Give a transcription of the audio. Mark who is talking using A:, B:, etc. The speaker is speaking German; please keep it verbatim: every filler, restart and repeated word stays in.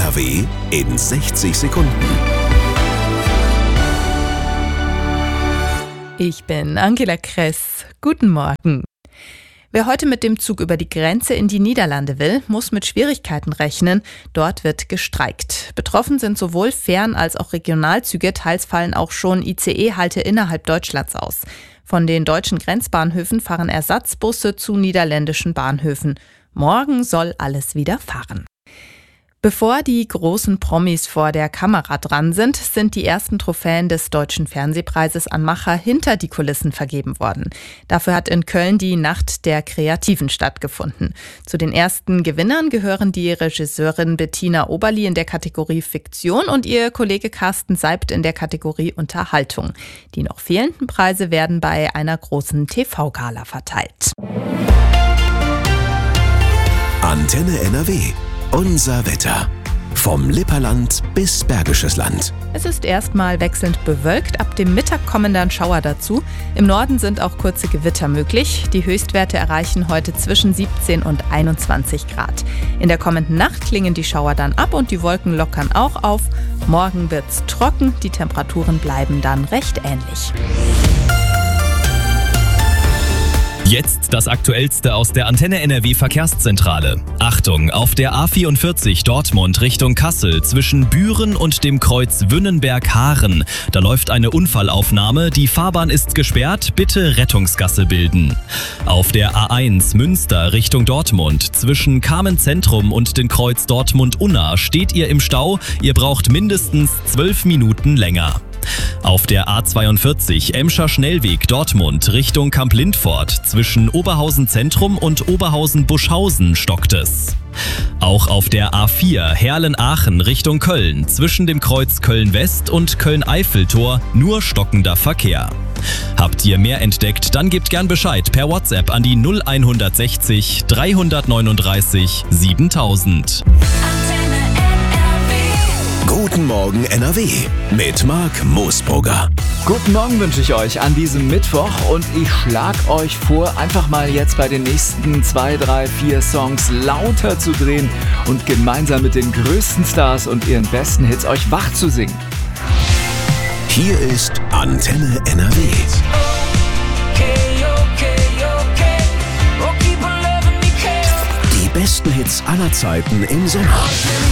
A: R W in sechzig Sekunden.
B: Ich bin Angela Kress. Guten Morgen. Wer heute mit dem Zug über die Grenze in die Niederlande will, muss mit Schwierigkeiten rechnen. Dort wird gestreikt. Betroffen sind sowohl Fern- als auch Regionalzüge. Teils fallen auch schon I C E-Halte innerhalb Deutschlands aus. Von den deutschen Grenzbahnhöfen fahren Ersatzbusse zu niederländischen Bahnhöfen. Morgen soll alles wieder fahren. Bevor die großen Promis vor der Kamera dran sind, sind die ersten Trophäen des Deutschen Fernsehpreises an Macher hinter die Kulissen vergeben worden. Dafür hat in Köln die Nacht der Kreativen stattgefunden. Zu den ersten Gewinnern gehören die Regisseurin Bettina Oberli in der Kategorie Fiktion und ihr Kollege Carsten Seibt in der Kategorie Unterhaltung. Die noch fehlenden Preise werden bei einer großen T V-Gala verteilt.
A: Antenne N R W. Unser Wetter. Vom Lipperland bis Bergisches Land.
B: Es ist erstmal wechselnd bewölkt, ab dem Mittag kommen dann Schauer dazu. Im Norden sind auch kurze Gewitter möglich. Die Höchstwerte erreichen heute zwischen siebzehn und einundzwanzig Grad. In der kommenden Nacht klingen die Schauer dann ab und die Wolken lockern auch auf. Morgen wird's trocken, die Temperaturen bleiben dann recht ähnlich.
C: Jetzt das Aktuellste aus der Antenne N R W Verkehrszentrale. Achtung, auf der A vierundvierzig Dortmund Richtung Kassel zwischen Büren und dem Kreuz Wünnenberg-Haaren. Da läuft eine Unfallaufnahme, die Fahrbahn ist gesperrt, bitte Rettungsgasse bilden. Auf der A eins Münster Richtung Dortmund zwischen Kamen-Zentrum und dem Kreuz Dortmund-Unna steht ihr im Stau, ihr braucht mindestens zwölf Minuten länger. Auf der A zweiundvierzig Emscher Schnellweg Dortmund Richtung Kamp-Lindfort zwischen Oberhausen Zentrum und Oberhausen-Buschhausen stockt es. Auch auf der A vier Herlen-Aachen Richtung Köln zwischen dem Kreuz Köln-West und Köln-Eiffeltor nur stockender Verkehr. Habt ihr mehr entdeckt, dann gebt gern Bescheid per WhatsApp an die null hundertsechzig dreihundertneununddreißig siebentausend.
A: Guten Morgen N R W mit Marc Moosbrugger.
D: Guten Morgen wünsche ich euch an diesem Mittwoch und ich schlage euch vor, einfach mal jetzt bei den nächsten zwei, drei, vier Songs lauter zu drehen und gemeinsam mit den größten Stars und ihren besten Hits euch wach zu singen.
A: Hier ist Antenne N R W. Die besten Hits aller Zeiten im Sommer.